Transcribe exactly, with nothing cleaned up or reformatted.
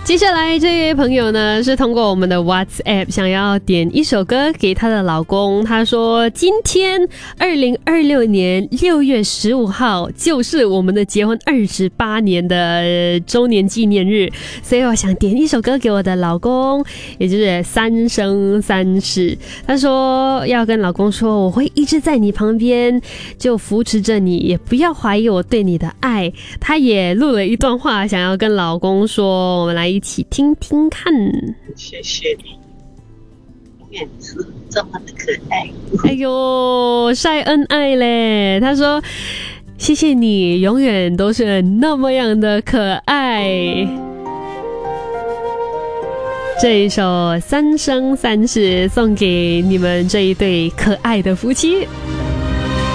接下来这位朋友呢，是通过我们的 WhatsApp 想要点一首歌给她的老公。她说今天二零二六年六月十五号就是我们的结婚二十八年的周年纪念日，所以我想点一首歌给我的老公，也就是三生三世。她说要跟老公说，我会一直在你旁边，就扶持着你，也不要怀疑我对你的爱。她也录了一段话想要跟老公说，我们来一起听听看。 谢谢你，永远是这么的可爱。 哎呦，晒恩爱嘞！他说谢谢你，永远都是那么样的可爱。这一首《三生三世》送给你们这一对可爱的夫妻。